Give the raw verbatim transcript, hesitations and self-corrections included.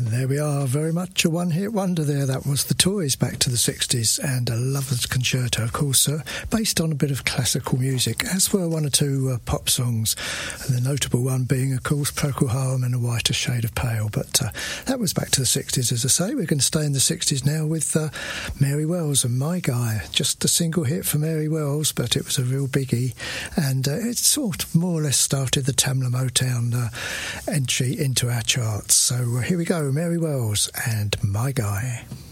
There we are, very much a one-hit wonder there. That was The Toys, back to the sixties, and a Lover's Concerto, of course, uh, based on a bit of classical music, as were one or two uh, pop songs, and the notable one being, of course, Procol Harum and A Whiter Shade of Pale. But uh, that was back to the sixties, as I say. We're going to stay in the sixties now with uh, Mary Wells and My Guy. Just a single hit for Mary Wells, but it was a real biggie, and uh, it sort of more or less started the Tamla Motown uh, entry into our charts. So uh, here we go, Mary Wells and My Guy.